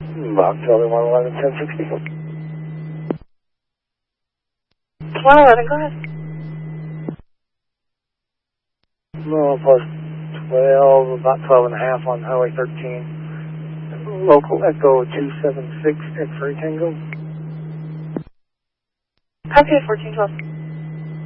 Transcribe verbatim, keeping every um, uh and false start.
Bob Charlie one eleven ten sixty. one eleven, go ahead. No, plus twelve, about twelve and a half on Highway thirteen. Local Echo two seven six X-ray Tango. Copy fourteen twelve.